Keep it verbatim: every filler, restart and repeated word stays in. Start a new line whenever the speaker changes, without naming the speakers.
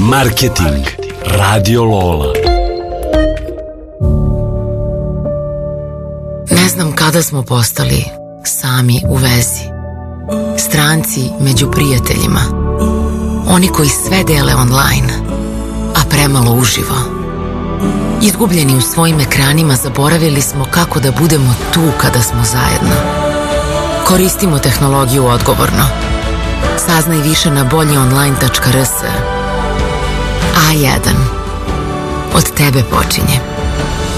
Marketing Radio Lola.
Ne znam kada smo postali sami u vezi. Stranci među prijateljima. Oni koji sve dele online, a premalo uživo. Izgubljeni u svojim ekranima, zaboravili smo kako da budemo tu kada smo zajedno. Koristimo tehnologiju odgovorno. Saznaj više na bolji online tačka r s. A jedan. Od tebe počinje.